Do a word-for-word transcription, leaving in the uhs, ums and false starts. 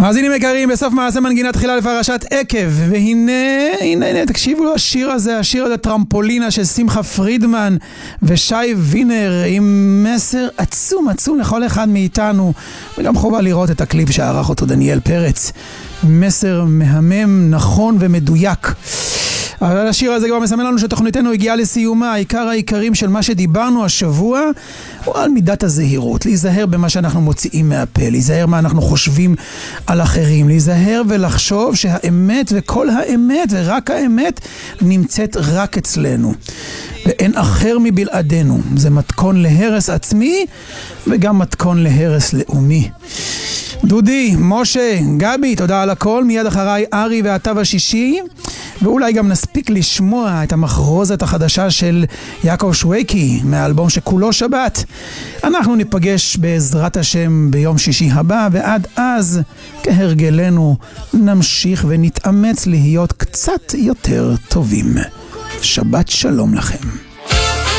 מאזינים יקרים, בסוף מעשה מנגינה תחילה לפרשת עקב, והנה, הנה, הנה, תקשיבו לו, השיר הזה, השיר הזה טרמפולינה של שמחה פרידמן ושי וינר, עם מסר עצום עצום לכל אחד מאיתנו, וגם חובה לראות את הקליפ שערך אותו דניאל פרץ. מסר מהמם, נכון ומדויק. אבל השיר הזה כבר מסמן לנו שתוכניתנו הגיעה לסיומה. העיקר העיקרים של מה שדיברנו השבוע הוא על מידת הזהירות, להיזהר במה שאנחנו מוציאים מהפה, להיזהר מה אנחנו חושבים על אחרים, להיזהר ולחשוב שהאמת וכל האמת ורק האמת נמצאת רק אצלנו ואין אחר מבלעדינו. זה מתכון להרס עצמי וגם מתכון להרס לאומי. דודי, משה, גבי, תודה על הכל. מיד אחריי ארי והתו השישי, ואולי גם נספיק לשמוע את המחרוזת החדשה של יעקב שווקי מהאלבום שכולו שבת. אנחנו ניפגש בעזרת השם ביום שישי הבא, ועד אז כהרגלנו נמשיך ונתאמץ להיות קצת יותר טובים. שבת שלום לכם.